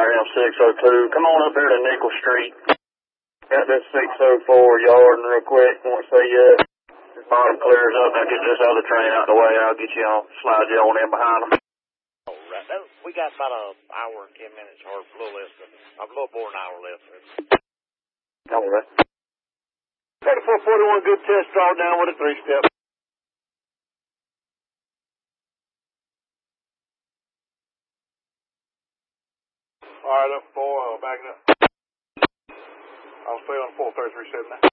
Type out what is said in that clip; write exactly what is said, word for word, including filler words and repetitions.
R M six oh two. Come on up here to Nickel Street. Got this six oh four yard and real quick. Once they, uh, this bottom clears up, I'll get this other train out the way. I'll get you on, slide you on in behind them. All right. That, we got about an hour and ten minutes, or a little less than, a little more than an hour left. All right. thirty-four forty-one, good test, draw down with a three-step. All right, up four, uh, backing up. I'll stay on four thirty-three seven.